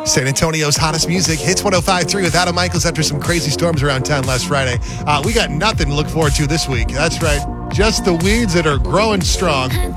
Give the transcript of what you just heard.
San Antonio's hottest music, Hits 105.3 with Adam Michaels after some crazy storms around town last Friday. We got nothing to look forward to this week. That's right. Just the weeds that are growing strong.